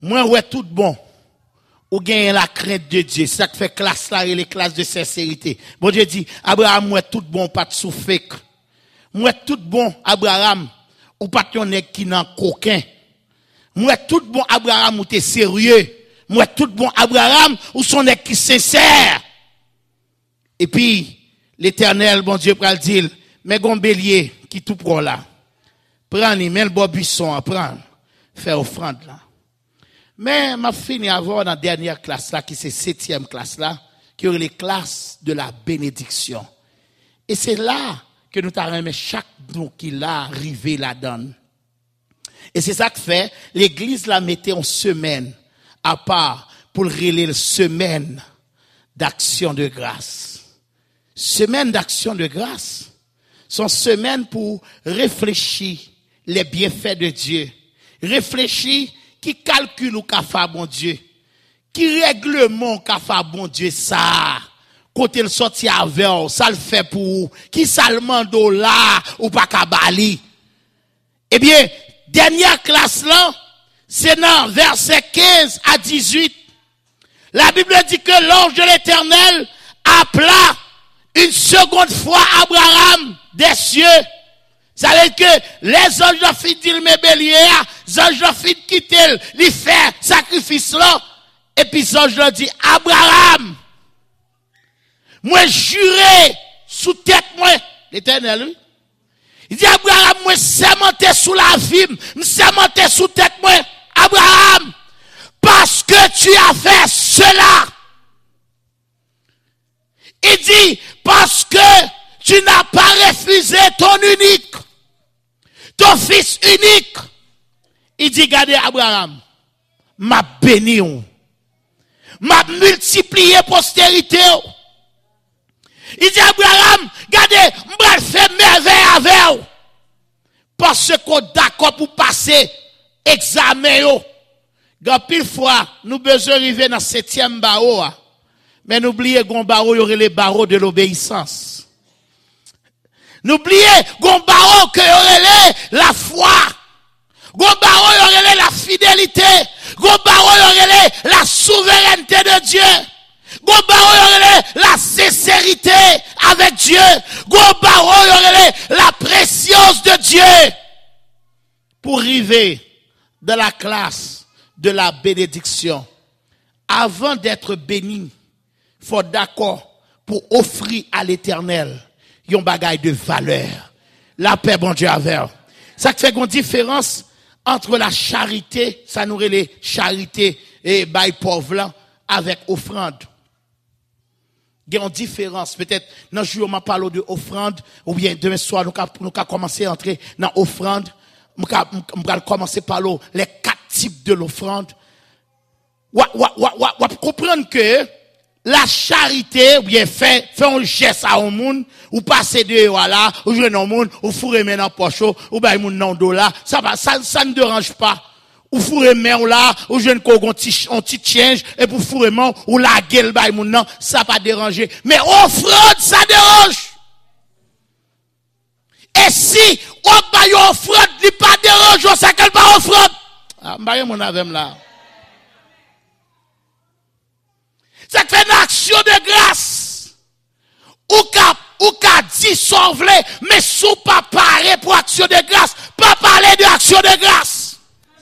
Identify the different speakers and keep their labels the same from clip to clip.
Speaker 1: Moi, ouais, tout bon. Ou gagne la crainte de Dieu. C'est ça qui fait classe là et les classes de sincérité. Bon Dieu dit, Abraham, moi, tout bon, pas de souffle. Moi, tout bon, Abraham, ou pas de nèg qui n'en coquin. Moi, tout bon, Abraham, ou t'es sérieux. Moi, tout bon, Abraham, ou son nèg qui sincère. Et puis, l'Éternel, bon Dieu, pral dire, mais gon bélier, qui tout prend là. Prends-y, mets le bon buisson, prends. Fais offrande là. Mais m'a fini avant dans la dernière classe là, qui c'est 7e classe là, qui est les classes de la bénédiction. Et c'est là que nous t'arrêtons chaque don qui l'a arrivé là-dedans. Et c'est ça que fait, l'église la mettait en semaine, à part, pour le relayer semaine d'action de grâce. Semaine d'action de grâce. Sont semaines pour réfléchir les bienfaits de Dieu. Réfléchir qui calcule ou qu'a fait bon Dieu. Qui règlement qu'a fait bon Dieu ça. Côté le sorti avec, ça le fait pour qui ça le mande là ou pas qu'à bali. Eh bien, dernière classe là, c'est dans verset 15 à 18. La Bible dit que l'ange de l'Éternel appela une seconde fois Abraham des cieux. Ça veut dire que les anges de fit dire mes béliers, les anges de fit quitter, lui faire sacrifice là. Et puis les anges de dit, Abraham, moi juré sous tête moi, l'Éternel, oui. Il dit, Abraham, moi sermenté sous la vie, me sermenté sous tête moi, Abraham, parce que tu as fait cela. Il dit, parce que tu n'as pas refusé ton unique, ton fils unique. Il dit, regardez Abraham, m'a béni, m'a multiplié postérité. Il dit, Abraham, regardez, m'a fait merveille avec vous. Parce qu'on d'accord pour passer examen. Pile fois, nous besoin arriver dans 7e barreau. Mais n'oubliez qu'on barreau, il y aurait les barreaux de l'obéissance. N'oubliez qu'on barreau que y aurait la foi. Qu'on barreau, il y aurait la fidélité. Qu'on barreau, il y aurait la souveraineté de Dieu. Qu'on barreau, il y aurait la sincérité avec Dieu. Qu'on barreau, il y aurait la préscience de Dieu. Pour arriver dans la classe de la bénédiction, avant d'être béni, faut d'accord pour offrir à l'Éternel un bagage de valeur. La paix, bon Dieu, avec. Ça fait une différence entre la charité, ça nous les charité et bail pauvre là, avec offrande. Il y a une différence. Peut-être, dans le jour, on parle de offrande, ou bien demain soir, nous allons commencer à entrer dans offrande. Nous allons commencer par les 4 types de l'offrande. Vous comprendre que la charité, ou bien fait un geste à un monde, ou passer de voilà, ou jouer dans un monde, ou fourrer main dans poche, ou bailler moun dans dollar, ça ne dérange pas. Ou fourrer main là, ou jouer un petit change, et pour fourrer main, ou la gueule bailler moun nan, ça pas déranger. Mais offrande, ça dérange. Et si, on baille offrande, il pas dérange, ça qu'elle pas offrande. Ah, baille mon avem là. Ça fait une action de grâce. Ou qu'a dissolve, mais sous pas parler pour action de grâce. Pas parler de action de grâce.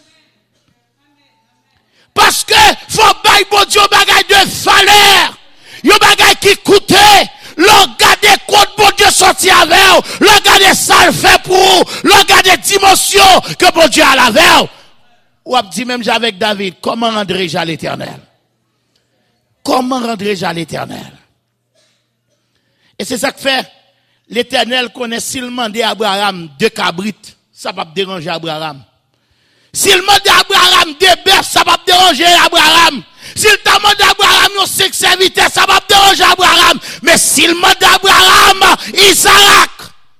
Speaker 1: Parce que, faut bailler bon Dieu bagay de valeur. Yon bagay qui coûtait. Regardez compte bon Dieu sorti avec vous. Regardez ça le fait pour vous. Regardez dimension que bon Dieu a la veille. Ou a dit même avec David, comment rendrai-je à l'Éternel? Comment rendrai-je à l'Éternel? Et c'est ça que fait l'Éternel connaît s'il demandait à Abraham 2 cabrites, ça va pas déranger Abraham. S'il demandait à Abraham 2 bœufs, ça va pas déranger Abraham. S'il demande à Abraham 5 serviteurs, ça va pas déranger Abraham. Mais s'il demande à Abraham Isaac,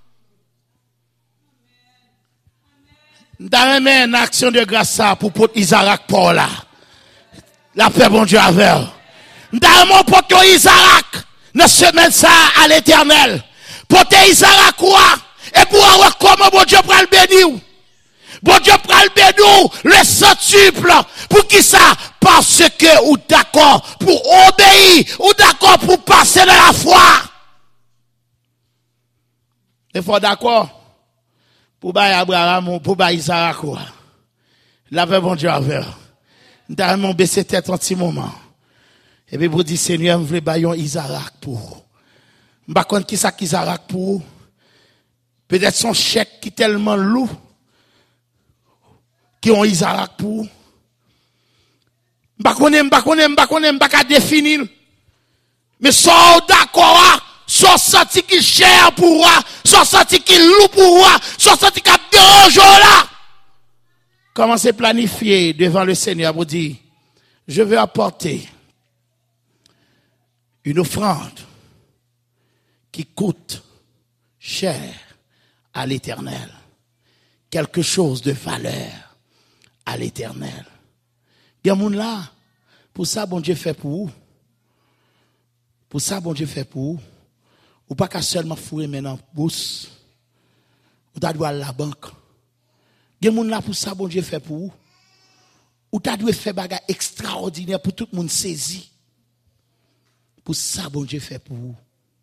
Speaker 1: dans une action de grâce pour Isaac pour là. La paix bon Dieu avec. Dans mon pote Isaac, dans semaine ça à l'Éternel. Pote Isaac quoi? Et pour voir comment bon Dieu prend le béni. Bon Dieu pral bénou le centuple. Pour qui ça? Parce que ou d'accord pour obéir, ou d'accord pour passer dans la foi. Il faut d'accord pour bailler Abraham, pour bailler Isaac. La paix bon Dieu avec. Nous avons baissé tête un petit moment. Et puis pour dire Seigneur, je veux bailler Isaac pour. Je ne sais pas qui ça Isaac pour. Peut-être son chèque qui est tellement lourd. Qui ont Isaac pour. Je ne sais pas définir. Mais soit d'accord, soit senti qui cher pour moi, soit senti qui lourd pour moi, soit senti qui dérange là. Commencez à planifier devant le Seigneur pour dire, je vais apporter une offrande qui coûte cher à l'Éternel. Quelque chose de valeur à l'Éternel. Il y a moun là, pour ça, bon Dieu fait pour vous. Pour ça, bon Dieu fait pour vous. Ou pas qu'à seulement fouiller maintenant bourse. Ou t'as dû aller à la banque. Il y a moun là, pour ça, bon Dieu fait pour vous. Ou t'as dû faire bagage extraordinaire pour tout le monde saisir. Pour ça, bon Dieu fait pour vous.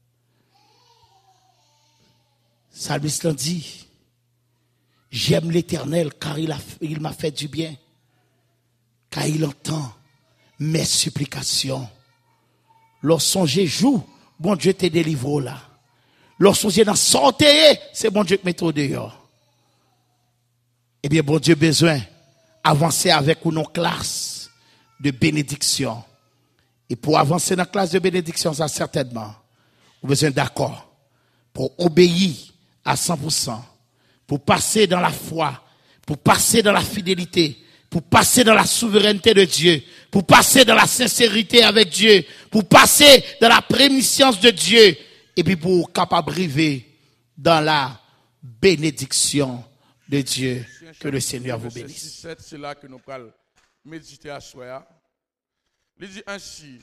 Speaker 1: Salmiste dit, j'aime l'Éternel car il m'a fait du bien. Car il entend mes supplications. Lorsqu'on joue, bon Dieu te délivre là. Lorsqu'on est dans sortie, c'est bon Dieu qui met au dehors. Eh bien, bon Dieu besoin d'avancer avec nos classes de bénédiction. Et pour avancer dans la classe de bénédiction, ça certainement, vous avez besoin d'accord pour obéir à 100%, pour passer dans la foi, pour passer dans la fidélité, pour passer dans la souveraineté de Dieu, pour passer dans la sincérité avec Dieu, pour passer dans la prémiscience de Dieu, et puis pour capable arriver dans la bénédiction de Dieu. Que le Seigneur vous bénisse.
Speaker 2: C'est là que nous allons méditer à soi. Il dit ainsi,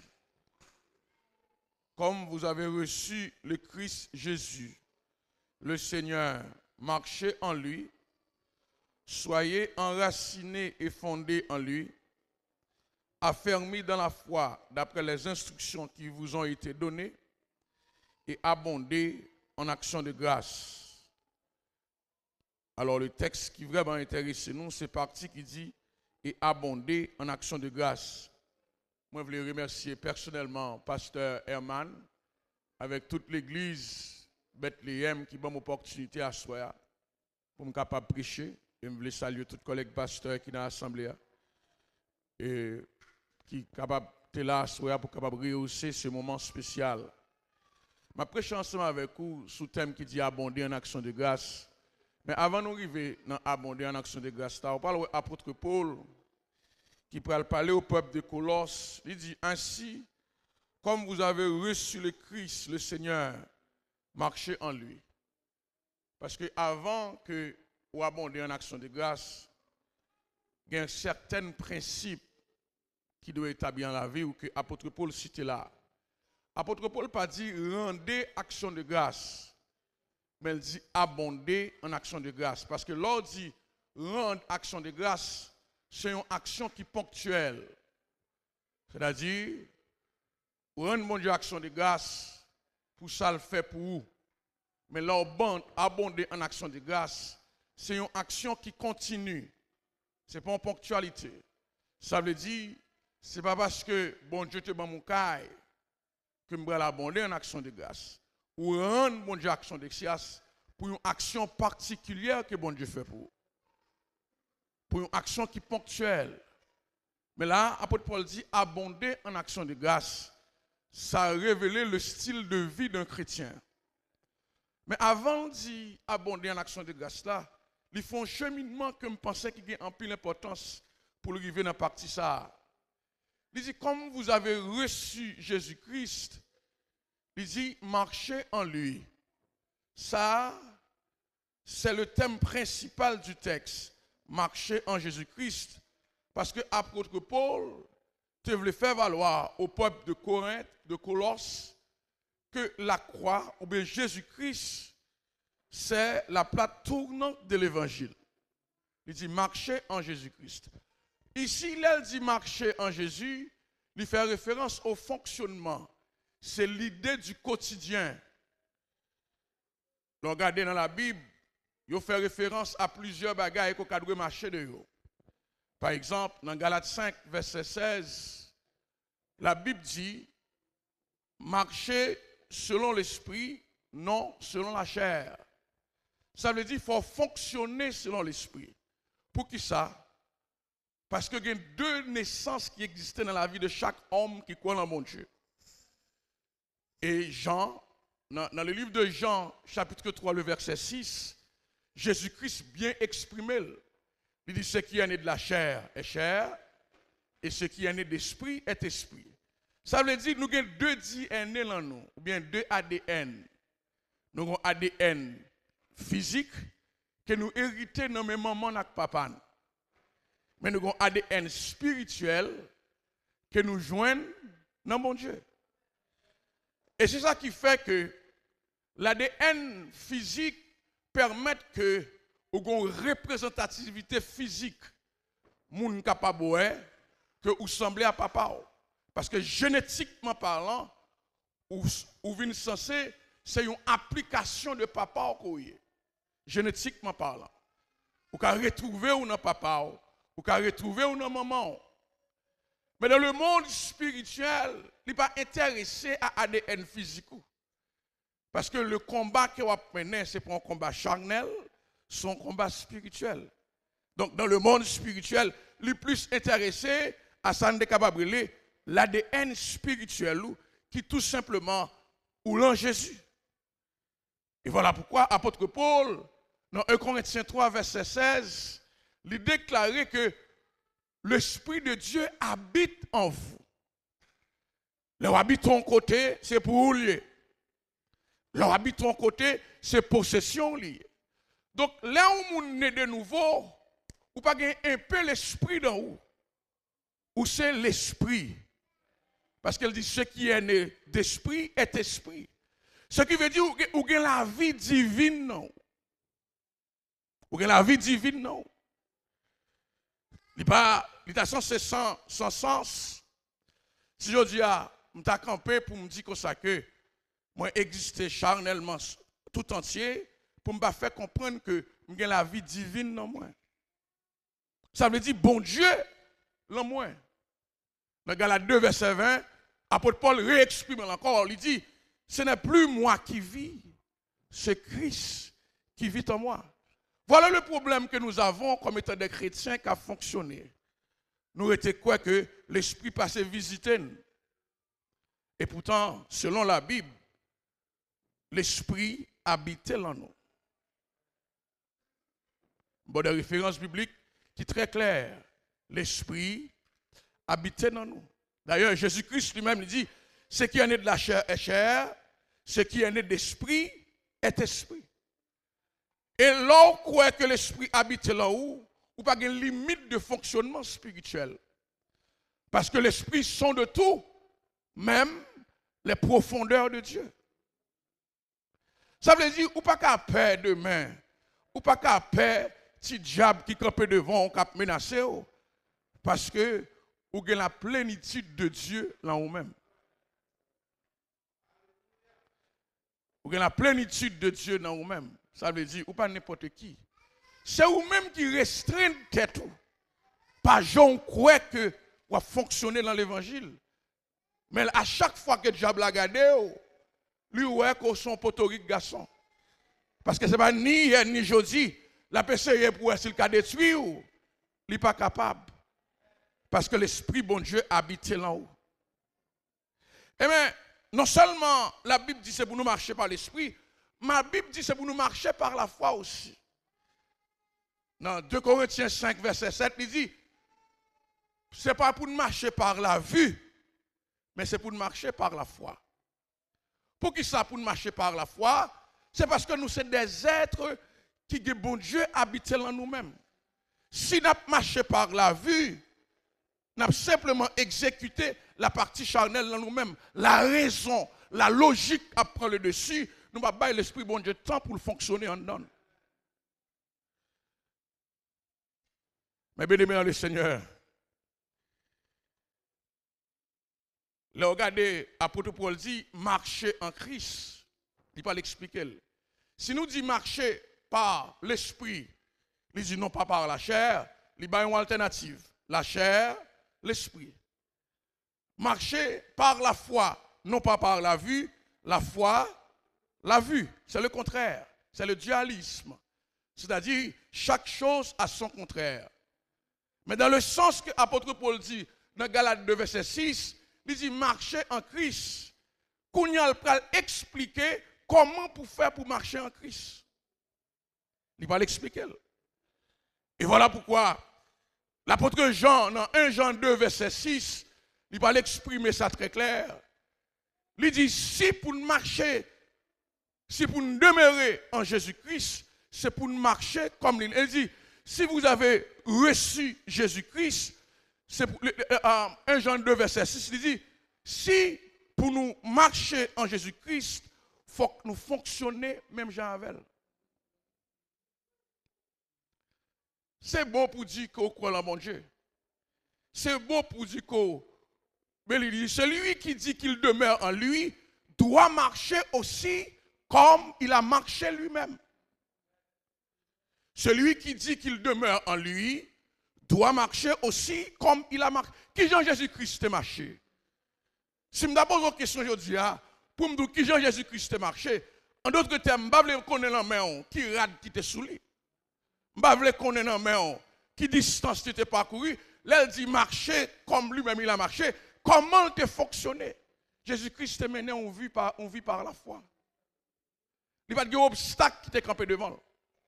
Speaker 2: comme vous avez reçu le Christ Jésus, le Seigneur, marchez en lui, soyez enracinés et fondés en lui, affermis dans la foi d'après les instructions qui vous ont été données et abondez en action de grâce. Alors le texte qui vraiment intéresse nous, c'est parti qui dit et abonder en action de grâce. Moi, je voulais remercier personnellement Pasteur Herman avec toute l'église Bethléem qui m'a l'opportunité à soi pour me capable de prêcher. Et je voulais saluer tous les collègues pasteurs qui sont dans l'assemblée et qui sont capables de là à soi pour capable rehausser ce moment spécial. Ma prêche ensemble avec vous sous thème qui dit abonder en action de grâce. Mais avant d'arriver dans abonder en action de grâce, on parle de l'apôtre Paul qui peut parler au peuple de Colosse. Il dit ainsi, comme vous avez reçu le Christ, le Seigneur, marchez en lui. Parce que avant que vous abonder en action de grâce, il y a un certain principe qui doit établir dans la vie ou que l'apôtre Paul cite là. L'apôtre Paul pas dit rendez action de grâce. Mais elle dit abonder en action de grâce. Parce que l'ordre dit rendre action de grâce, c'est une action qui est ponctuelle. C'est-à-dire, rendre mon Dieu action de grâce, pour ça le fait pour vous. Mais là, abonder en action de grâce, c'est une action qui continue. Ce n'est pas une ponctualité. Ça veut dire, ce n'est pas parce que bon Dieu te bat mon caille que je vais abonder en action de grâce. Ou rendre bon Dieu action de grâce pour une action particulière que bon Dieu fait pour vous. Pour une action qui est ponctuelle. Mais là, apôtre Paul dit abonder en action de grâce. Ça a révélé le style de vie d'un chrétien. Mais avant d'y abonder en action de grâce là, ils font un cheminement que je pensais qu'il a en pile importance pour arriver dans la partie ça. Il dit comme vous avez reçu Jésus-Christ, il dit marchez en lui. Ça, c'est le thème principal du texte. Marcher en Jésus-Christ. Parce que l'apôtre Paul te voulait faire valoir au peuple de Corinthe, de Colosse, que la croix, ou bien Jésus-Christ, c'est la plate tournante de l'évangile. Il dit marcher en Jésus-Christ. Ici, il dit marcher en Jésus, il fait référence au fonctionnement. C'est l'idée du quotidien. Regardez dans la Bible, il fait référence à plusieurs bagages qu'on doit marcher de eux. Par exemple, dans Galates 5, verset 16, la Bible dit marcher selon l'esprit, non selon la chair. Ça veut dire qu'il faut fonctionner selon l'esprit. Pour qui ça? Parce qu'il y a deux naissances qui existaient dans la vie de chaque homme qui croit en mon Dieu. Et Jean, dans le livre de Jean, chapitre 3, le verset 6, Jésus-Christ bien exprimé. Il dit, ce qui est né de la chair est chair, et ce qui est né d'esprit est esprit. Ça veut dire que nous avons deux DNA dans nous, ou bien deux ADN. Nous avons ADN physique, que nous héritons dans mes mamans et papa. Mais nous avons ADN spirituel, que nous joignons dans mon Dieu. Et c'est ça qui fait que l'ADN physique permet que ou une représentativité physique, moun capable que ou semblez à papa. Parce que génétiquement parlant, ou vin censé, c'est une application de papa génétiquement parlant. Ou ka retrouver ou dans papa, ou ka retrouver ou dans maman. Mais dans le monde spirituel, il n'est pas intéressé à ADN physique. Parce que le combat que vous menez, ce n'est pas un combat charnel, c'est un combat spirituel. Donc dans le monde spirituel, il est plus intéressé à ça capable l'ADN spirituel qui tout simplement ou l'en Jésus. Et voilà pourquoi apôtre Paul, dans 1 Corinthiens 3, verset 16, il déclarait que l'Esprit de Dieu habite en vous. Leur habite en côté, c'est pour vous lier. Leur habite en côté, c'est possession liée. Donc là où vous êtes de nouveau, vous pas un peu l'esprit dans vous. Ou c'est l'esprit. Parce qu'elle dit ce qui est né d'esprit est esprit. Ce qui veut dire que vous avez la vie divine, non. Vous avez la vie divine, non. Il n'est pas sans sens. Si je dis à m'ta campé pour me dire que moi exister charnellement tout entier pour me faire comprendre que j'ai la vie divine dans moi. Ça veut dire bon Dieu dans moi. Dans Galates 2 verset 20, apôtre Paul réexprime encore, il dit ce n'est plus moi qui vis, c'est Christ qui vit en moi. Voilà le problème que nous avons comme étant des chrétiens qui a fonctionné. Nous étions quoi que l'esprit passait visiter nous. Et pourtant, selon la Bible, l'esprit habitait en nous. Bon, des références bibliques qui sont très claires. L'esprit habitait dans nous. D'ailleurs, Jésus-Christ lui-même il dit, ce qui est né de la chair est chair, ce qui est né d'esprit est esprit. Et là, on croit que l'esprit habite là-haut, ou pas une limite de fonctionnement spirituel. Parce que l'esprit sont de tout, même les profondeurs de Dieu. Ça veut dire, ou pas qu'à peur demain, ou pas qu'à peur petit diable qui campe devant, qui a menacé, parce que vous avez la plénitude de Dieu là où même. Vous avez la plénitude de Dieu dans vous-même. Ça veut dire, ou pas n'importe qui. C'est vous-même qui restreint tête. Pas Jean croit que vous fonctionner dans l'évangile. Mais à chaque fois que le diable a regardé, lui ouais qu'on son potorique garçon. Parce que ce n'est pas ni hier ni jeudi. La personne pour s'il a détruit il n'est pas capable. Parce que l'esprit bon Dieu habite là-haut. Eh bien, non seulement la Bible dit c'est pour nous marcher par l'esprit, ma Bible dit c'est pour nous marcher par la foi aussi. Dans 2 Corinthiens 5, verset 7, il dit, c'est pas pour nous marcher par la vue, mais c'est pour nous marcher par la foi. Pour qui ça pour nous marcher par la foi? C'est parce que nous sommes des êtres qui, bon Dieu, habitent en nous-mêmes. Si nous marchons par la vue, nous avons simplement exécuté la partie charnelle dans nous-mêmes. La raison, la logique prend le dessus. Nous ne pouvons pas l'esprit bon Dieu temps pour fonctionner en nous. Mais bien aimé dans le Seigneur, là, regardez, l'apôtre Paul dit marcher en Christ. Il ne peut pas l'expliquer. Si nous disons marcher par l'esprit, il dit non pas par la chair, il y a une alternative. La chair, l'esprit. Marcher par la foi, non pas par la vue, la foi, la vue. C'est le contraire. C'est le dualisme. C'est-à-dire, chaque chose a son contraire. Mais dans le sens que l'apôtre Paul dit, dans Galates 2, verset 6, il dit marcher en Christ. Kounyal pral expliquer comment pour faire pour marcher en Christ. Il va l'expliquer. Et voilà pourquoi l'apôtre Jean, dans 1 Jean 2, verset 6, il va l'exprimer ça très clair. Il dit, si pour marcher, si pour nous demeurer en Jésus-Christ, c'est pour nous marcher comme lui. Il dit, si vous avez reçu Jésus-Christ, c'est pour, 1 Jean 2, verset 6, il dit, si pour nous marcher en Jésus-Christ, il faut que nous fonctionnions même Jean avec. C'est bon pour dire qu'on croit en mon Dieu. C'est bon pour dire qu'on... Mais il dit, celui qui dit qu'il demeure en lui doit marcher aussi comme il a marché lui-même. Celui qui dit qu'il demeure en lui doit marcher aussi comme il a marché. Qui Jean-Jésus-Christ a marché? Si je me pose une question aujourd'hui, pour me dire qui Jean-Jésus-Christ a marché, en d'autres termes, je ne veux pas connaître la main qui rade qui te souli. Je ne veux pas connaître la main qui distance tu t'es parcouru. Là, il dit marcher comme lui-même il a marché. Comment il a fonctionné? Jésus-Christ te mené, on vit par la foi. Il n'y a pas d'obstacle qui t'est campé devant. Il n'y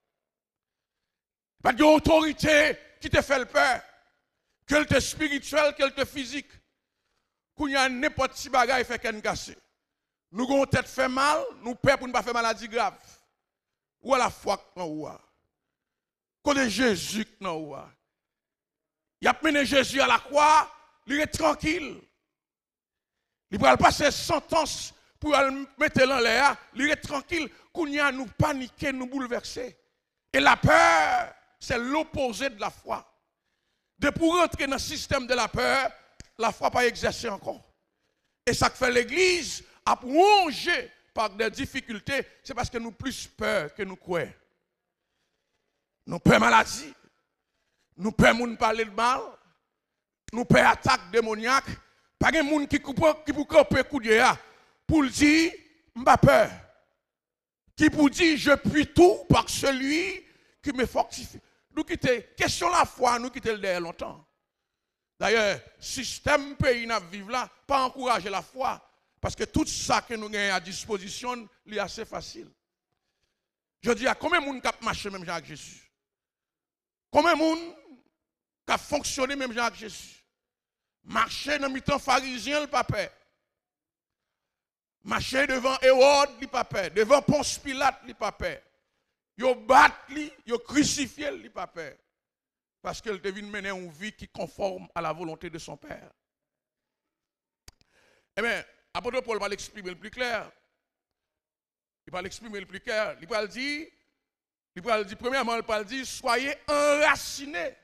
Speaker 2: a pas d'autorité qui te fait le peur. Qu'elle te spirituelle, qu'elle te physique. Quand il y a n'importe qui bagaille fait qu'elle casse. Nous avons tête fait mal, nous peur pour ne pas faire maladie grave. Ou à la foi non ou. Quand Jésus non ou. Il a mené Jésus à la croix, il est tranquille. Il va passer sentence pour le mettre dans l'air, il est tranquille. Qu'on y a nous paniquer, nous bouleverser. Et la peur, c'est l'opposé de la foi. De pour rentrer dans le système de la peur, la foi pas exercée encore. Et ça que fait l'Église à plonger par des difficultés, c'est parce que nous plus peur que nous croyons. Nous peur maladie, nous peur moun parler de mal, nous peur attaque démoniaque. Pas de monde qui pour camper coup de pour dire m'pas peur. Qui pour dire je puis tout par celui qui me fortifie. Nous quitter question la foi, nous quitter le derrière longtemps. D'ailleurs, système pays n'a vivre là, pas encourager la foi parce que tout ça que nous avons à disposition, est assez facile. Je dis à combien de monde qui a marché même avec Jésus? Combien de monde qui a fonctionné même avec Jésus? Marcher dans le temps pharisien, le pape. Marcher devant Hérode, le pape. Devant Ponce Pilate, le pape. Yo bat li, yo crucifié le pape. Parce qu'elle devait mener une vie qui conforme à la volonté de son Père. Eh bien, l'apôtre Paul va l'exprimer le plus clair. Il va l'exprimer le plus clair. Il va dire, premièrement, il va dire, soyez enracinés.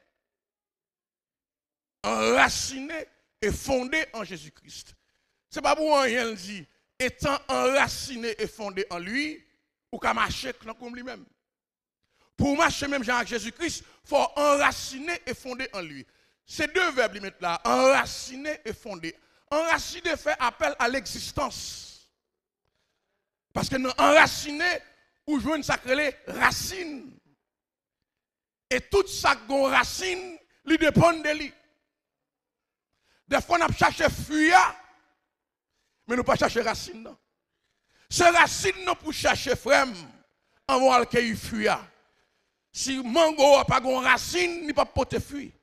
Speaker 2: Enraciné et fondé en Jésus-Christ. Ce n'est pas pour rien, il dit, étant enraciné et fondé en lui, ou qu'à marcher comme lui-même. Pour marcher même avec Jésus-Christ, il faut enraciner et fonder en lui. Ces deux verbes, ils mettent là, enraciner et fonder. Enraciner fait appel à l'existence. Parce que nous enraciner, ou jouer une sacrée racine. Et toute sa racine, lui dépend de lui. Des fois, on a cherché fuya, mais nous pas chercher racine. Non. Ce racine, nous pour chercher frème, en voit qu'il fuya. Si mango n'a pas de racine, il ne peut pas fuir.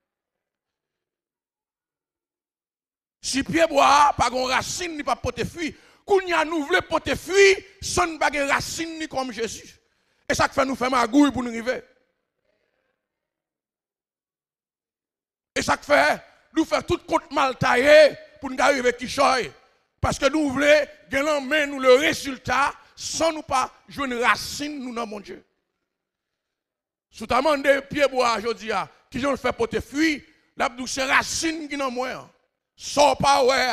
Speaker 2: Si pied bois n'a pas de racine, il ne peut pas fuir. Quand nous voulons pas fuir, sans ne pas de racine ni comme Jésus. Et ça fait nous faire magouille pour nous arriver. Et ça fait nous faire tout compte mal taillé pour nous arriver qui choye. Parce que nous voulons gagner nous le résultat sans nous pas jouer une racine nous dans mon Dieu. Sous ta demande pied bois aujourd'hui, qui j'en fait pour te fuir, la douce racine qui dans moi. Sors pas ouais.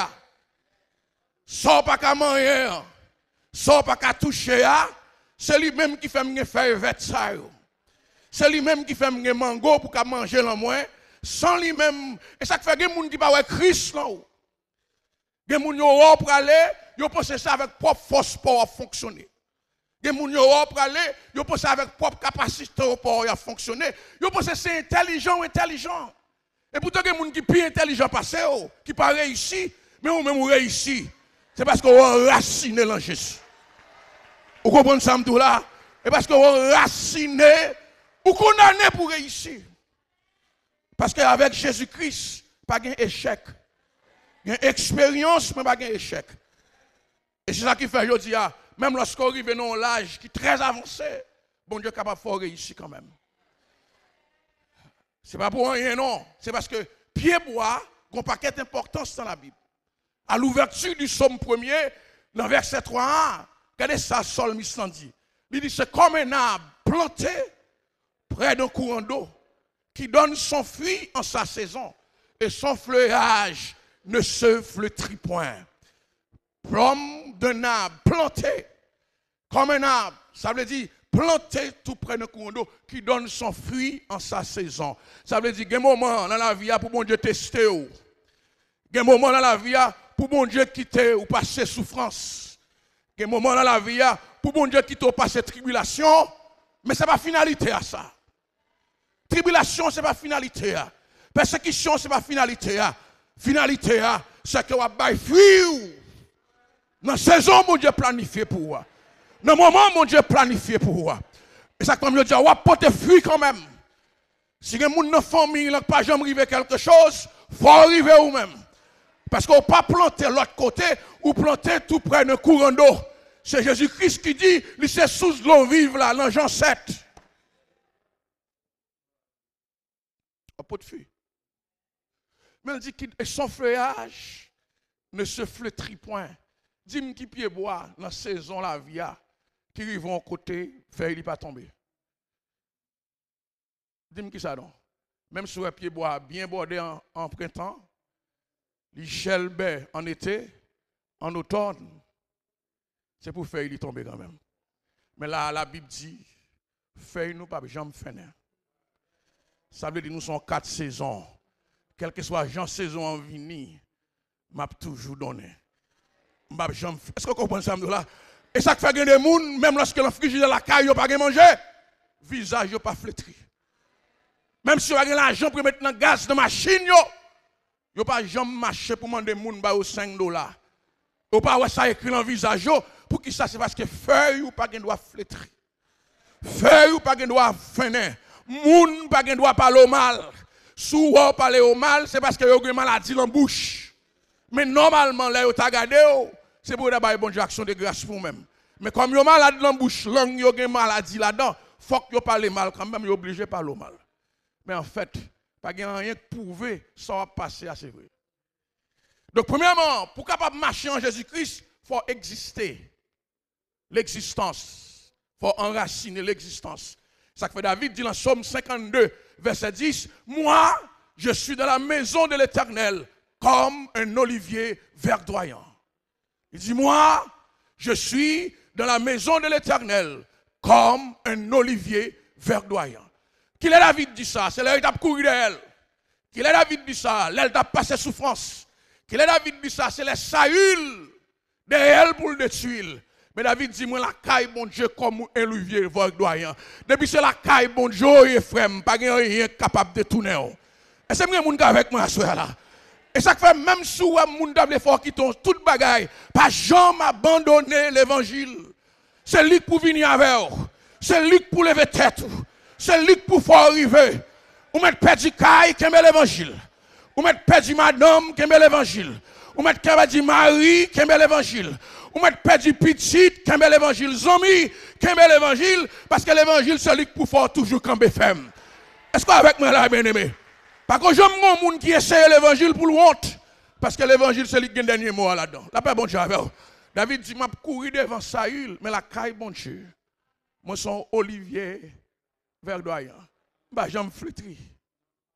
Speaker 2: Sors pas qu'à manger. Sors pas qu'à toucher. C'est lui-même qui fait me faire vête ça. C'est lui-même qui fait me mango pour qu'à manger dans moi. Sans lui-même. Et ça fait que des gens qui pas ouais Christ là. Des gens qui ont pour aller, ils pensent ça avec propre force pour fonctionner. Des gens qui ont pour aller, ils pensent avec propre capacité pour fonctionner. Ils pensent c'est intelligent. Et pourtant, il y a des gens qui sont plus intelligents passé, qui pas réussi, mais ou même réussi. C'est parce qu'on a raciné dans Jésus. Vous comprenez ça, tout là? Et parce qu'on a raciné, ou condamné pour réussir. Parce qu'avec Jésus-Christ, pas d'échec. Il y a une expérience, mais pas d'échec. Et c'est ça qui fait, je dis, même lorsqu'on arrive dans l'âge qui est très avancé, bon Dieu est capable de réussir quand même. Ce n'est pas pour rien, non. C'est parce que pied-bois a un paquet d'importance dans la Bible. À l'ouverture du psaume 1er, dans verset 3, regardez ça, psalmiste dit. Il dit, c'est comme un arbre planté près d'un courant d'eau qui donne son fruit en sa saison et son feuillage ne se flétrit point. Comme d'un arbre planté comme un arbre, ça veut dire planté tout près d'un courant d'eau qui donne son fruit en sa saison. Ça veut dire qu'il y a un moment dans la vie pour bon Dieu tester. Il y a un moment dans la vie pour bon Dieu quitter ou passer souffrance. Il y a un moment dans la vie pour bon Dieu quitter ou passer tribulation. Mais ce n'est pas finalité à ça. Tribulation, ce n'est pas finalité. Persécution, ce n'est pas finalité. Finalité, c'est que vous avez fruit. Dans la saison, mon Dieu planifié pour vous. Dans le moment, mon Dieu planifié pour vous. Et ça, comme je dis, vous portez fruit quand même. Si vous avez une famille qui n'a pas jamais arrivé quelque chose, il faut arriver vous-même. Parce qu'on ne peut pas planter l'autre côté ou planter tout près d'un courant d'eau. C'est Jésus-Christ qui dit, c'est sous l'eau vive là, dans Jean 7. Un pot de fruit. Mais il dit que son feuillage ne se flétrit point. Dis-moi qui pied bois dans la saison la vie qui arrive à côté, feuille pas tomber. Dis-moi qui ça donc. Même si le pied bois bien bordé en printemps, les gèle en été, en automne, c'est pour feuille tomber quand même. Mais là, la Bible dit, feuille nous pas jamais finir. Ça veut dire nous sommes 4 saisons. Quelle que soit la saison en vini, m'a toujours donné. Est-ce que vous comprenez ça là? Et ça fait que des gens, même lorsque le frigidaire la caille, pas manger, visage pas flétri. Même si vous avez l'argent pour mettre dans le gaz dans la machine, vous pas jamais marcher pour demander des gens au $5. Vous pas ça écrit dans le visage pour qui ça c'est parce que feuille ou pas doit flétri. Feuille ou pas doit finir. Moun pas doit parler au mal. Si vous parlez au mal, c'est parce que vous avez une maladie dans la bouche. Mais normalement, là, vous avez regardé, c'est pour d'abord une bonne action de grâce pour vous-même. Mais comme vous avez maladie dans la bouche, langue, vous avez une maladie là-dedans, il faut que vous parlez mal quand même, vous êtes obligé de parler au mal. Mais en fait, pas rien que prouver, ça va passer assez vrai. Donc, premièrement, pour capable marcher en Jésus-Christ, il faut exister. L'existence. Il faut enraciner l'existence. Ça fait David dit dans Psaume 52, verset 10, moi, je suis dans la maison de l'Éternel comme un olivier verdoyant. Il dit, moi, je suis dans la maison de l'Éternel comme un olivier verdoyant. Qu'il est David dit ça, c'est là qu'il a couru d'elle. Qu'il est David dit ça, là il a passé souffrance. Qu'il est David dit ça, c'est les Saül de elle pour le détruire. Mais David dit, moi, la caille, bon Dieu, comme un olivier verdoyant. Depuis c'est la caille, bon Dieu, frère, pas rien capable de tourner. Et c'est moi qui avec moi à ce là. Et ça fait même si vous avez l'effort qui tombe, toute bagaille, pas jamais abandonner l'évangile. C'est lui pour venir avec vous. C'est lui pour lever tête. C'est lui pour faire arriver. Vous mettez perdu caille, qui aime l'évangile. Vous mettez perdu madame, qui aime l'évangile. Vous mettez perdu mari, qui aime l'évangile. Vous mettez perdu petite, qui aime l'évangile. Zombie, qui aime l'évangile. Parce que l'évangile, c'est lui pour faire toujours camper ferme. Est-ce qu'avec moi là, bien aimé? Parce que j'aime mon monde qui essaie l'évangile pour le honte. Parce que l'évangile, c'est lui qui a le dernier mot là-dedans. La paix, bon Dieu, avec vous. David dit, m'a couru devant Saül, mais la caille, bon Dieu. Moi, son olivier verdoyant. Bah, j'aime flétri.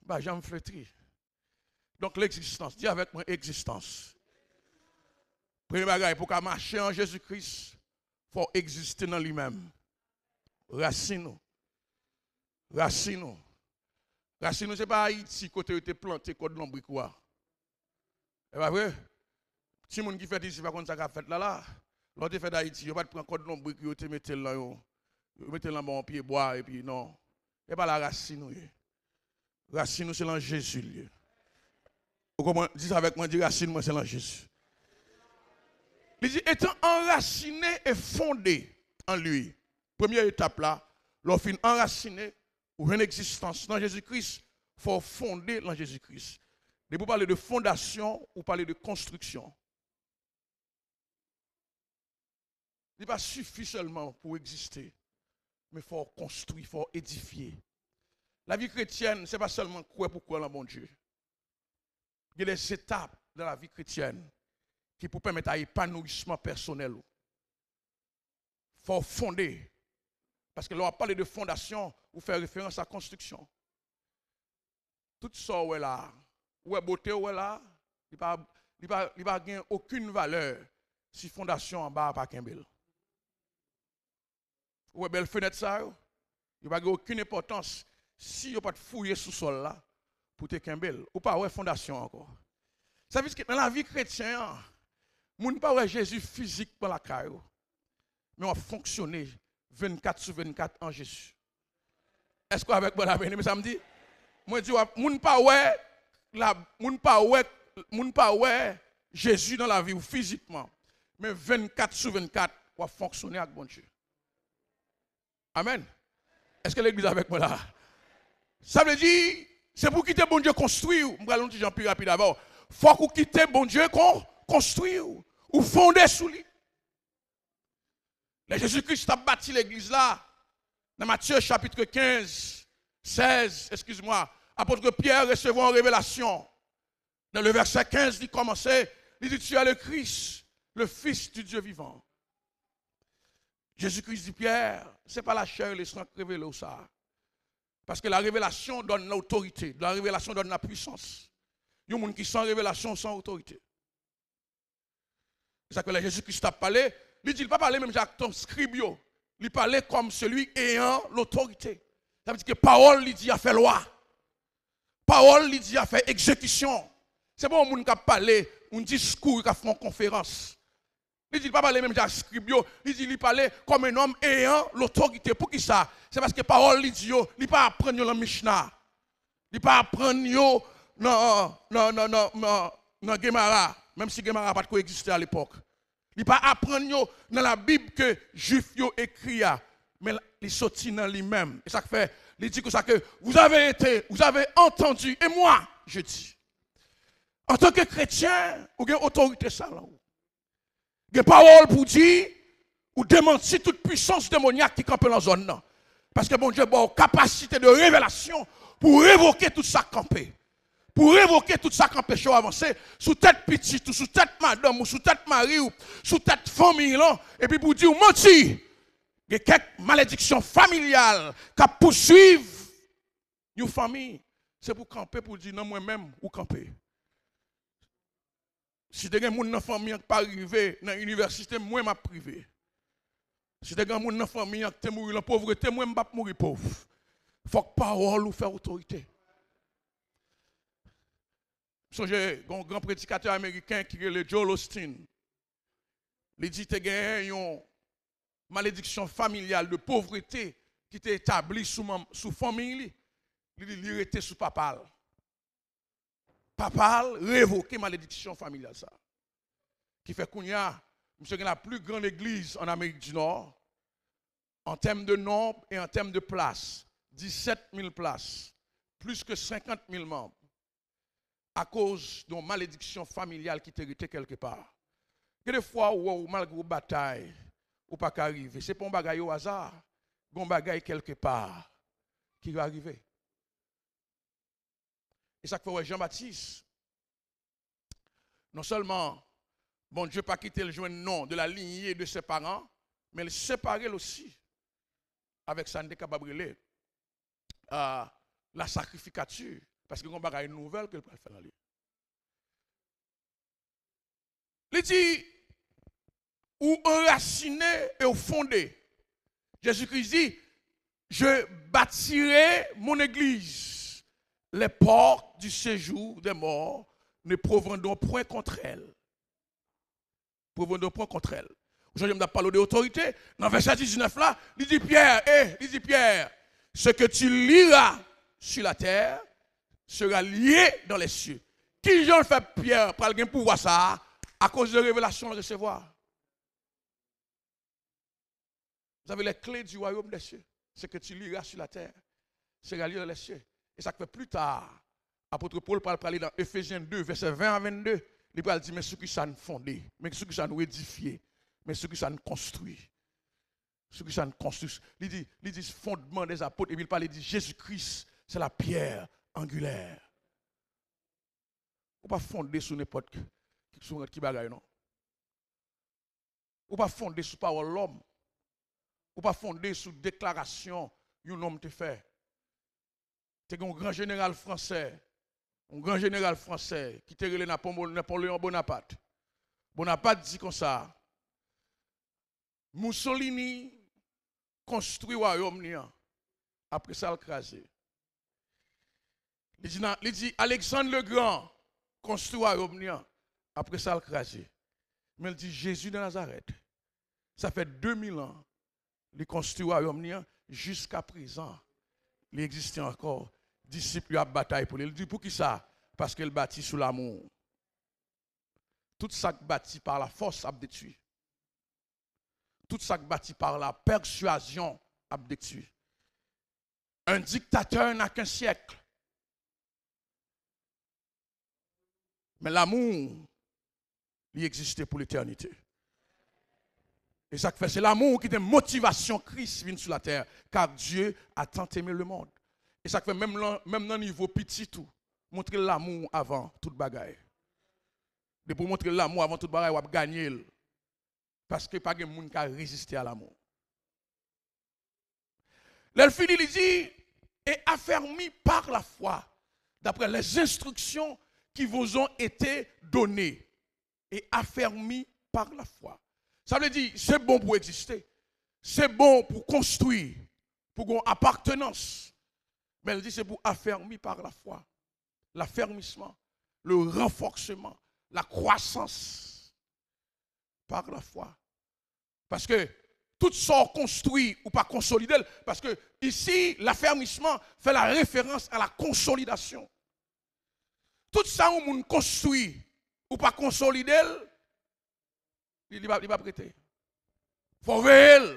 Speaker 2: bah j'aime flétri. Donc l'existence, dis avec moi existence. Premier bagage, pour qu'à marcher en Jésus-Christ, il faut exister dans lui-même. Racine. Racine. Racine, ce n'est pas Haïti, côté où tu es planté, côté de l'ombricois. C'est pas vrai? Si les gens qui fait ici, pas contre ça qu'a fait là, l'autre fait d'Haïti, il ne va pas prendre côté de l'ombricois, tu mets là, mettez là bon pied bois, et puis non. Ce n'est pas la racine. Racine, c'est dans Jésus. Vous comprenez? Dis ça avec moi, dis racine, moi, c'est dans Jésus. Il dit, étant enraciné et fondé en lui. Première étape là, lorsqu'on enraciné ou une existence dans Jésus-Christ, il faut fonder dans Jésus-Christ. Et pour parler de fondation ou parler de construction. Il n'est pas suffit seulement pour exister, mais il faut construire, il faut édifier. La vie chrétienne, ce n'est pas seulement croire pour croire en bon Dieu. Il y a des étapes dans la vie chrétienne qui pour permettre un épanouissement personnel. Il faut fonder. Parce que l'on a parlé de fondation, ou faire référence à construction. Tout ça, où est là, où est beauté, où est là, il ne va gagner aucune valeur si fondation en bas n'a pas qu'un bel. Où est belle fenêtre ça, il ne va gagner aucune importance si il n'y a pas de fouiller sous sol là pour te qu'un bel. Ou pas, où est fondation encore. Ça veut dire que dans la vie chrétienne, on ne pas ouais Jésus physique dans la caille, mais on va fonctionner 24 sur 24 en Jésus. Est-ce qu'avec moi la bénédiction samedi? Moi dis moun pas ouais Jésus dans la vie ou physiquement, mais 24 sur 24 on va fonctionner avec bon Dieu. Amen. Est-ce que l'église avec moi là? Ça veut dire c'est pour quitter bon Dieu construire. Je vais aller un petit peu plus rapide d'abord. Faut qu'on quitte bon Dieu construire ou fonder sous lui. Jésus-Christ a bâti l'église là. Dans Matthieu chapitre 15, 16, excuse-moi, apôtre Pierre recevant une révélation. Dans le verset 15, il commençait, il dit, tu es le Christ, le Fils du Dieu vivant. Jésus-Christ dit, Pierre, ce n'est pas la chair et le sang qui révèlent ça. Parce que la révélation donne l'autorité, la révélation donne la puissance. Il y a des gens qui sans révélation, sans autorité. C'est ça que Jésus-Christ a parlé. Il dit, il ne pas parler même Jacques Scribio. Il parlait comme celui ayant l'autorité. Ça veut dire que parole, il dit, a fait loi. Parole, il dit, a fait exécution. C'est bon, moun qui a parlé, un discours, qui a fait une conférence. Il dit, il ne pas parler même Jacques Scribio. Il dit, il parlait comme un homme ayant l'autorité. Pour qui ça? C'est parce que parole, il dit, il ne pas apprendre dans Mishnah. Il ne pas apprendre dans Gemara. Même si Gemara n'a pas coexisté à l'époque. Il ne pas apprendre dans la Bible que Juif écrit, mais il sortit dans lui-même. Et ça fait, il dit que ça que vous avez entendu, et moi, je dis, en tant que chrétien, vous avez autorité ça là. Vous avez parole pour dire, ou démentir toute puissance démoniaque qui campe dans la zone. Parce que bon Dieu a une capacité de révélation pour révoquer tout ça campé. Pour révoquer tout ça qui empêche d'avancer, sous tête petite, ou sous tête madame, ou sous tête mari, ou sous tête famille, et puis pour dire, menti, il y a quelques malédictions familiales qui poursuivent une famille. C'est pour camper, pour dire, non, moi-même, ou camper. Si des gens dans la famille qui pas arrivé dans l'université, moi, je suis privé. Si des gens dans la famille qui sont morts en pauvreté, moi, je ne vais pas mourir pauvre. Il faut que parole ou faire autorité. J'ai un grand prédicateur américain qui est le Joel Osteen. Il dit qu'il y a une malédiction familiale de pauvreté qui était établie sous famille. Il dit qu'il était sous papal. Papal révoquer malédiction familiale ça. Qui fait qu'on y a la plus grande église en Amérique du Nord en termes de nombre et en termes de places. 17 000 places, plus que 50 000 membres. À cause d'une malédiction familiale qui t'héritait quelque part. Que des fois, malgré une bataille, ou pas qu'arriver, ce n'est pas un bagaille au hasard, un bagaille quelque part qui va arriver. Et ça fait Jean-Baptiste. Non seulement, bon Dieu pas quitté le joint nom de la lignée de ses parents, mais il séparait aussi avec sa capable la sacrificature. Parce que y a une nouvelle qu'elle peut faire dans lui. Il dit, ou enraciné et au fondé. Jésus-Christ dit, je bâtirai mon église. Les portes du séjour des morts ne proviendront point contre elle. Proviendront point contre elle. Aujourd'hui, on a parlé d'autorité. Dans verset 19 là, il dit Pierre, ce que tu liras sur la terre sera lié dans les cieux. Qui j'en fait Pierre pour le pouvoir ça à cause de révélation de recevoir? Vous avez les clés du royaume des cieux. Ce que tu liras sur la terre sera lié dans les cieux. Et ça fait plus tard, apôtre Paul parle dans Ephésiens 2, verset 20 à 22. Il parle dire, mais ce qui ça nous fondé, mais ce qui ça nous édifié, mais ce qui ça nous construit. Ce qui ça nous construit. Il dit fondement des apôtres. Et puis il parle, il dit Jésus-Christ, c'est la pierre angulaire. On ne peut pas fonder sur n'importe qui bagaille, non. On ne peut pas fonder sur parole l'homme. On ne peut pas fonder sur déclaration un homme te fait. C'est un grand général français. Un grand général français qui était Napoléon Bonaparte. Bonaparte dit comme ça. Mussolini construit le royaume après ça le crasé. Il dit Alexandre le Grand construit le royaume après ça le crasé. Mais il dit Jésus de Nazareth. Ça fait 2000 ans il construit le royaume jusqu'à présent. Il existe encore. Disciples à bataille pour lui. Il dit pour qui ça? Parce qu'il bâtit sous l'amour. Tout ça bâti par la force a détruit. Tout ça bâti par la persuasion a détruit. Un dictateur n'a qu'un siècle. Mais l'amour, il existait pour l'éternité. Et ça fait, c'est l'amour qui est motivation Christ vient sur la terre. Car Dieu a tant aimé le monde. Et ça fait même dans le niveau petit tout, montrer l'amour avant toute bagaille. De pour montrer l'amour avant toute bagaille, on va gagner. Parce que pas de monde qui a résisté à l'amour. L'elfini il dit, et affermi par la foi, d'après les instructions qui vous ont été données, et affermi par la foi. Ça veut dire, c'est bon pour exister, c'est bon pour construire, pour une appartenance. Mais elle dit, c'est pour affermi par la foi. L'affermissement, le renforcement, la croissance par la foi. Parce que tout ça construit ou pas consolidé, parce que ici, l'affermissement fait la référence à la consolidation. Tout ça, on construit ou pas consolidé, il ne va pas prêter. Il faut veiller.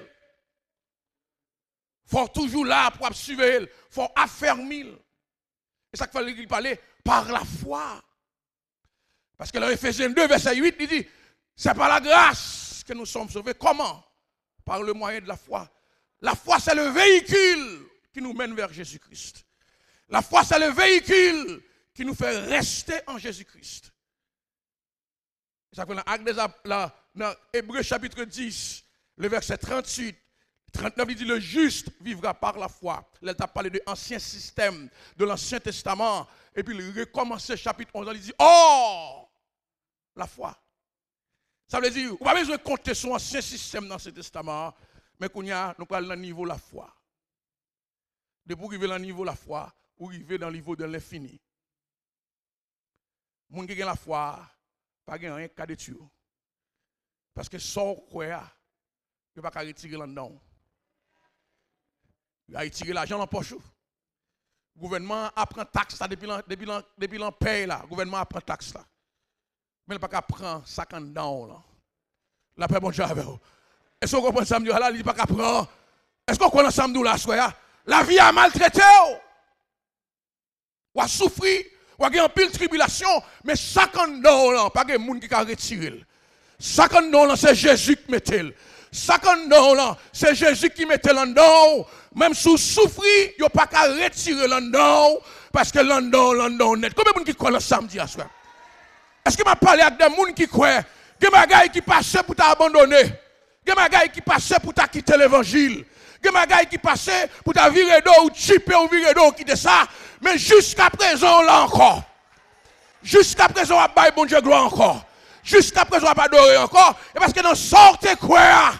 Speaker 2: Il faut toujours là pour surveiller. Il faut affermir. Et ça qu'il fallait parler par la foi. Parce que dans Ephésiens 2, verset 8, il dit, c'est par la grâce que nous sommes sauvés. Comment? Par le moyen de la foi. La foi, c'est le véhicule qui nous mène vers Jésus-Christ. La foi, c'est le véhicule qui nous fait rester en Jésus-Christ. Ça fait dans Hébreux chapitre 10, le verset 38, 39, il dit le juste vivra par la foi. Là, il a parlé de l'ancien système, de l'Ancien Testament. Et puis il recommence chapitre 11, il dit oh, la foi. Ça veut dire, on n'a pas besoin de compter son ancien système dans ce testament, mais qu'on y a, nous parlons dans le niveau de la foi. De pour arriver dans le niveau de la foi, ou arriver dans le niveau de l'infini. Les gens qui ont la foi, pas rien qu'à de tuer. Parce que sans quoi, il ne va pas retirer là-dedans. Il va retirer l'argent dans la poche. Le gouvernement apprend taxe depuis l'an paye là. Le gouvernement apprend taxe là. Mais il ne va pas prendre ça quand dedans là. La paix bon Dieu avec vous. Est-ce qu'on comprend ça là, il ne va pas prendre. Est-ce qu'on connaît ça là, la vie a maltraité. Ou a souffert, ou a eu un pile de tribulation, mais ça quand dedans là, pas de monde qui a retiré. Ça quand dedans là, c'est Jésus qui mettait. Ça quand dedans là, c'est Jésus qui mettait là-dedans. Même sous souffrir, il n'y a pas qu'à retirer là-dedans, parce que là-dedans net. Combien de monde qui croit le samedi à soir? Est-ce que je parle avec des gens qui croient? Des gens qui passent pour t'abandonner. Des gens qui passent pour t'as quitter l'évangile. Des gens qui passent pour t'as virer d'eau ou chipper ou virer d'eau ou quitter ça. Mais jusqu'à présent, là encore. Jusqu'à présent, on va bailler bon Dieu gloire encore. Jusqu'à présent, on va adorer encore. Et parce que dans sortez quoi?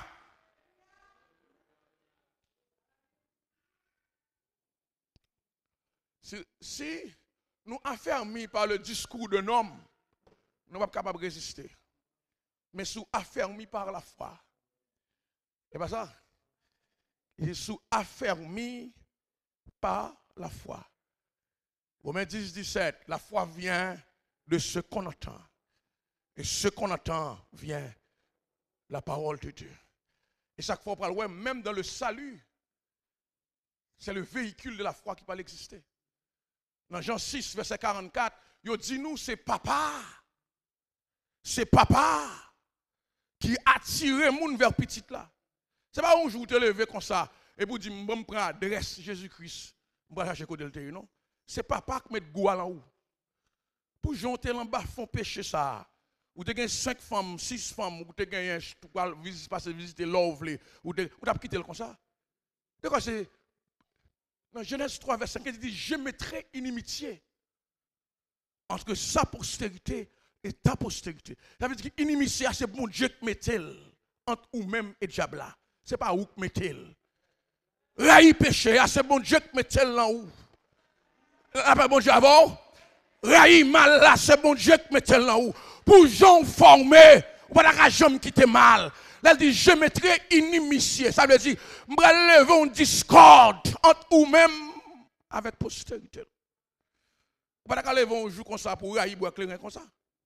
Speaker 2: Si nous affermis par le discours d'un homme, nous ne sommes pas capables de résister. Mais si nous affermis par la foi, c'est pas ça? Et si nous affermis par la foi. Romains 10, 17, la foi vient de ce qu'on entend. Et ce qu'on entend vient de la parole de Dieu. Et chaque fois, on parle, même dans le salut, c'est le véhicule de la foi qui peut exister. Dans Jean 6, verset 44, il dit nous, c'est papa. C'est papa qui attire les gens vers petit là. Ce n'est pas un jour où tu te lever comme ça et pour dire, je vais prendre l'adresse Jésus-Christ. Je vais chercher côté le non. C'est papa qui met goût en haut. Pour jonter en bas, font péché ça. Ou tu as 5 femmes, 6 femmes, ou tu as passer visiter l'ovle, ou tu as quitté le comme ça. Donc c'est dans Genèse 3, verset 5, il dit, je mettrai inimitié entre sa postérité et ta postérité. Ça veut dire qu'inimitié, c'est bon Dieu qui met entre ou-même et diable là. Ce n'est pas où qui met. Raï péché, c'est bon Dieu qui met là où. Après bon Dieu avant. Raï mal là, c'est bon Dieu qui met là où. Pour gens formés, ou pas la jambe qui te mal. Là, il dit, je mettrai inimitié. Ça veut dire, je vais lever une discorde entre ou-même avec postérité. Vous ne pouvez pas lever un jour comme ça pour raï boire clair comme ça.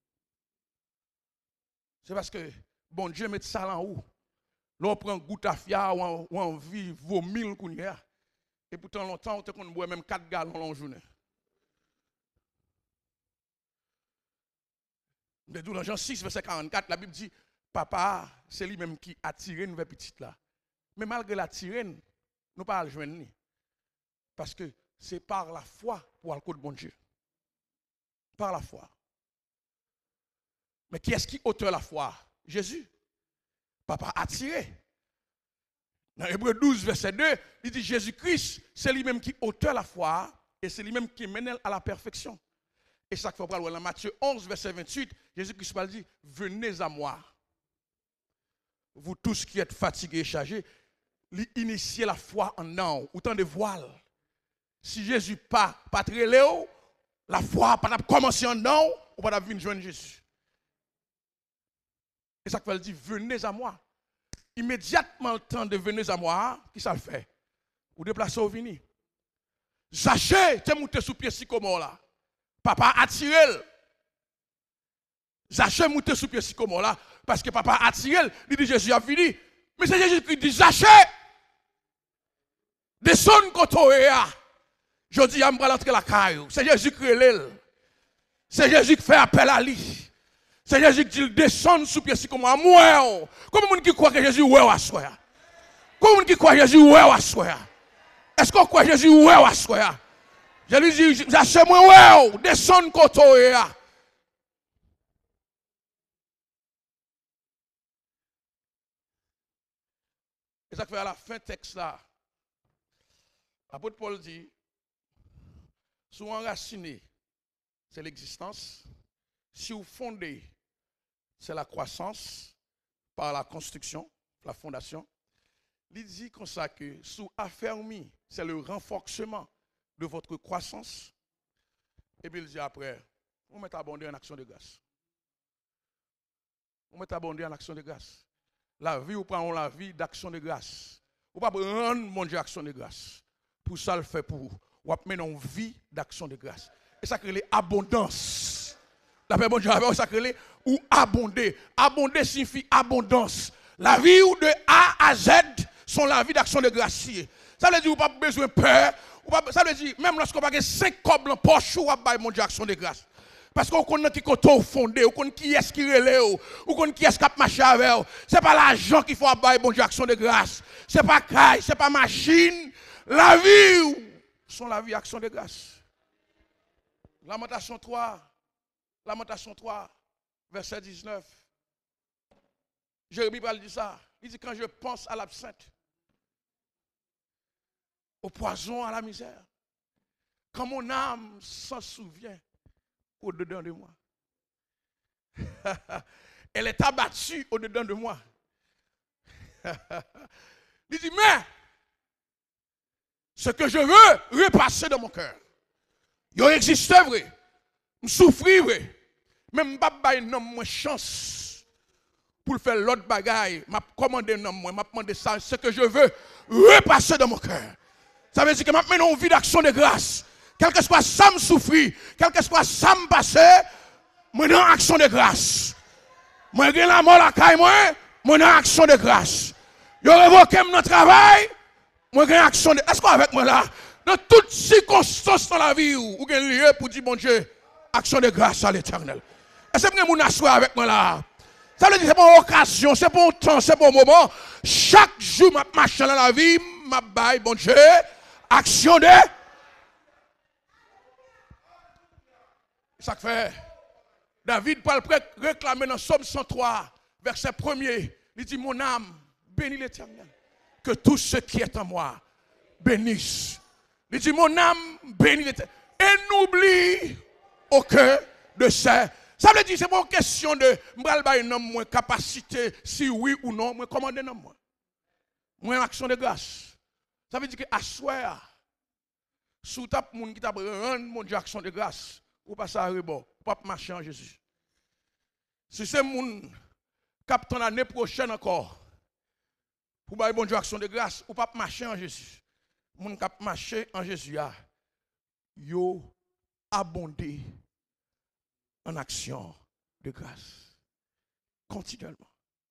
Speaker 2: C'est parce que, bon Dieu met ça là haut. Là, on prend goutte à fia ou on vit vomir qu'on y a. Et pourtant, longtemps, on boit même 4 gallons en journée. Mais dans Jean 6, verset 44, la Bible dit, papa, c'est lui-même qui a tiré une petite là. Mais malgré la tirée, nous ne pas le joindre. Parce que c'est par la foi pour le côté de bon Dieu. Par la foi. Mais qui est-ce qui auteur la foi? Jésus. Papa a tiré. Dans Hébreu 12, verset 2, il dit Jésus-Christ, c'est lui-même qui auteur la foi et c'est lui-même qui mène à la perfection. Et chaque fois, dans Matthieu 11, verset 28, Jésus-Christ parle dit, venez à moi. Vous tous qui êtes fatigués et chargés, initiez la foi en nous, autant de voiles. Si Jésus pas très léo, la foi pas commencer en nous, ou pas venir joindre Jésus. Et ça fait dit, venez à moi. Immédiatement le temps de venir à moi, qui ça le fait? Vous déplacez au vini. Zaché, tu es monté sous pied sycomore là. Papa a tiré. Zaché monté sous pied sycomore là, parce que papa a tiré. Il dit Jésus a fini. Mais c'est Jésus qui dit Zaché. Descends côté là. Je dis à me rentrer la caillou. C'est Jésus qui relève. C'est Jésus qui fait appel à lui. C'est Jésus qui dit descend sous pied sycomore. Moi, comment on qui croit que Jésus ouais à soi? Comment on qui croit que Jésus ouais à soi? Est-ce qu'on croit que Jésus ouais à soi? Je lui dis, c'est moi, ouais, descends côté là. Et ça fait à la fin texte là. L'apôtre Paul dit, si vous enracinez, c'est l'existence. Si vous fondez, c'est la croissance par la construction, la fondation. Il dit comme ça que sous affermi, c'est le renforcement de votre croissance. Et puis il dit après, vous mettez abondé en action de grâce. Vous mettez abondé en action de grâce. La vie, vous prenez la vie d'action de grâce. Vous ne pouvez pas rendre mon Dieu action de grâce. Pour ça, le fait pour vous. Vous mettez une vie d'action de grâce. Et ça crée l'abondance. La paix, bon Dieu, ça crée ou abonder. Abonder signifie abondance. La vie de A à Z sont la vie d'action de grâce. Ça veut dire que vous n'avez pas besoin de peur. Ça veut dire, même lorsqu'on va avoir 5 cobles en poche, vous avez mon Dieu action de grâce. Parce qu'on connaît qui est fondé, on connaît qui est-ce qui relève, on connaît qui est-ce qui a marché avec. Ce n'est pas l'argent qu'il faut avoir mon Dieu action de grâce. Ce n'est pas caille, ce n'est pas machine. La vie, sont la vie action de grâce. Lamentation 3, verset 19. Jérémie parle de ça. Il dit, quand je pense à l'absinthe, au poison, à la misère. quand mon âme s'en souvient au-dedans de moi. Elle est abattue au-dedans de moi. Il dit, mais ce que je veux repasser dans mon cœur. Il existe vrai. Je souffrir vrai. Même pas une chance pour faire l'autre bagaille. M'a commandé non moi, m'a demandé ça, ce que je veux repasser dans mon cœur. Ça veut dire que maintenant une vie d'action de grâce. Quel que soit ça me souffrir, quel que soit ça me passer, moi dans action de grâce. Moi j'ai la mort la caille moi dans action de grâce. Yo révoqué mon travail, moi j'ai action de. Est-ce qu'on avec moi là? Dans toutes circonstances dans la vie où j'ai lieu pour dire bon Dieu, action de grâce à l'Éternel. Est-ce que vous m'assoyez avec moi là? Ça veut dire que c'est pas une occasion, c'est pas un temps, c'est pas un moment. Chaque jour, je marche dans la vie, je baille, bon Dieu, action de. Ça fait. David parle réclamer dans Somme 103, verset 1er. Il dit, mon âme, bénis l'Éternel. Que tout ce qui est en moi bénisse. Il dit, mon âme, bénis l'Éternel. Et n'oublie aucun de ces. Ça veut dire, c'est pas une question de moi capacité, si oui ou non, moi commander non moi. Moi action de grâce. Ça veut dire que à soir, sous tap moun qui t'a rendre mon Dieu action de grâce, ou pas ça rebord, ou pas marcher en Jésus. Si c'est moun cap ton l'année prochaine encore, pour bailler bon Dieu action de grâce, ou pas marcher en Jésus. Moun cap marcher en Jésus a yo abondé en action de grâce. Continuellement.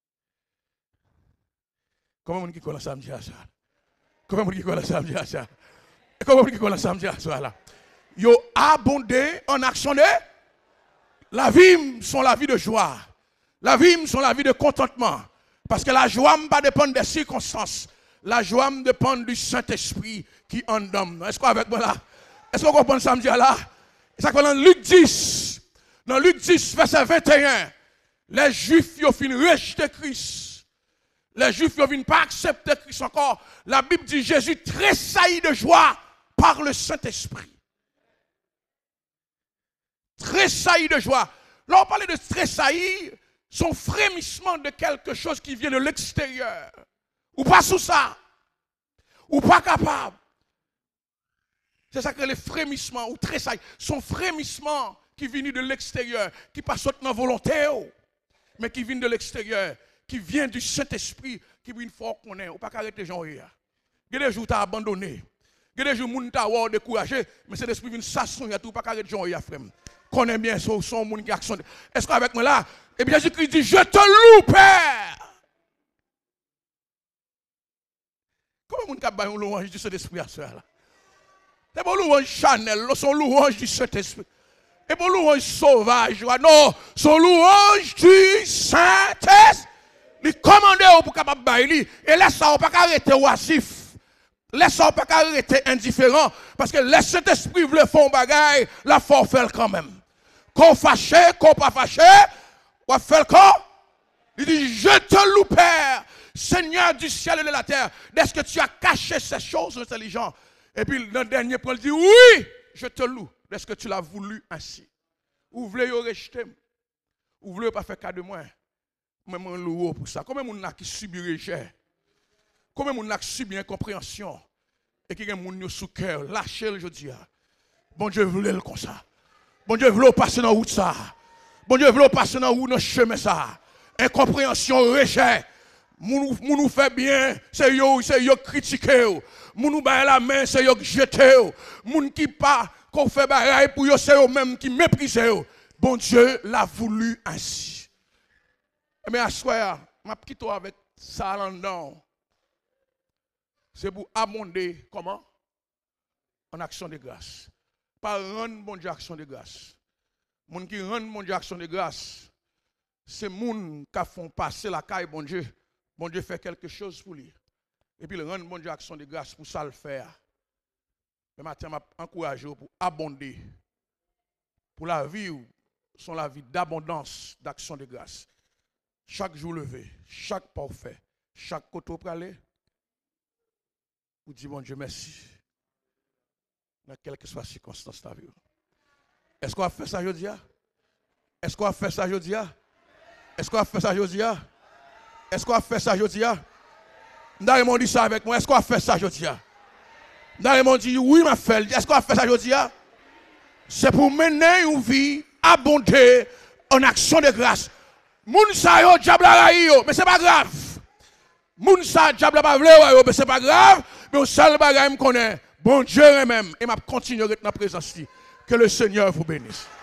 Speaker 2: Comment on dit qu'on a samedi à ça? Comment on dit qu'on a samedi à ça? Comment on dit qu'on a samedi à ça là? Yo abondé en action de la vie, sont la vie de joie. La vie, sont la vie de contentement. Parce que la joie ne dépend pas des circonstances. La joie dépend du Saint-Esprit qui en donne. Est-ce qu'on avec moi là? Est-ce qu'on comprend samedi là? C'est ça que dans Luc 10. Dans Luc 10, verset 21, les Juifs ont fini rejeter Christ. Les Juifs n'ont pas accepter Christ encore. La Bible dit Jésus tressaillit de joie par le Saint-Esprit. Tressaillit de joie. Là, on parlait de tressaillir, son frémissement de quelque chose qui vient de l'extérieur. Ou pas sous ça. Ou pas capable. C'est ça que les frémissements ou tressaillir. Son frémissement qui vient de l'extérieur, qui passe dans la volonté, mais qui vient de l'extérieur, qui vient du Saint-Esprit, qui vient une fois qu'on est, ou pas arrêter les gens. Il y a des jours où tu as abandonné, il y a des jours où tu as découragé, mais c'est l'esprit vient s'assurer, il y a tout, pas arrêter les gens. Connais bien son monde qui action. Est-ce qu'avec moi là, et bien Jésus-Christ dit, je te loue, Père. Comment on peut un louange du Saint-Esprit à cela? C'est pas louange Chanel, son louange du Saint-Esprit. Et pas louange sauvage, non, son louange du Saint-Esprit. Il commande pour capable bailler et laisse ça pas arrêter oisif. Laisse ça pas arrêter indifférent parce que le Saint-Esprit veut faire un bagaille, la faut faire quand même. Qu'on fâché, qu'on pas fâché, on fait quand? Il dit je te loue Père, Seigneur du ciel et de la terre. Est-ce que tu as caché ces choses intelligentes? Et puis dans le dernier point il dit oui, je te loue. Est-ce que tu l'as voulu ainsi? Ou voulez vous rejeter? Ou voulez pas faire cas de moi? Même un lourd pour ça. Combien de gens qui subit rejet? Combien de gens qui subit incompréhension? Et qui ont des gens sous cœur, lâchez le jeudi. Bon Dieu voulait le comme ça. Bon Dieu voulait passer dans la route ça. Bon Dieu voulait passer dans la route, dans le chemin ça. Incompréhension, rejet. Moun nous fait bien, c'est yo critiquer. Moun nous baille la main, c'est yo jeter. Moun qui pas qu'on fait bagaille pour yo, c'est eux même qui méprisent. Bon Dieu l'a voulu ainsi. Mais à soir, m'a quitté avec ça là-dedans. C'est pour abonder comment? En action de grâce. Pas rendre bon Dieu action de grâce. Moun qui rend bon Dieu action de grâce, c'est moun qui font passer la caille bon Dieu. Bon Dieu fait quelque chose pour lui. Et puis il rend bon Dieu action de grâce pour ça le faire. Mais maintenant, je m'encourage pour abonder. Pour la vie, sont la vie d'abondance, d'action de grâce. Chaque jour levé, chaque pas fait, chaque côté pour aller, vous dites bon Dieu merci. dans quelle que soit la circonstance de la vie. Est-ce qu'on va faire ça aujourd'hui? Est-ce qu'on va faire ça aujourd'hui? Est-ce qu'on va faire ça aujourd'hui? Est-ce qu'on va faire ça aujourd'hui? Nous dit ça avec moi. Est-ce qu'on va faire ça aujourd'hui? Nous dit oui, ma fille. Est-ce qu'on va faire ça aujourd'hui? C'est pour mener une vie abondée en action de grâce. Moun sa yo diable la yo, mais c'est pas grave. Moun sa diable pas vle yo, mais c'est pas grave. Mais au seul bagage me connaît. Bon Dieu même et m'a continuer dans la présence. Que le Seigneur vous bénisse.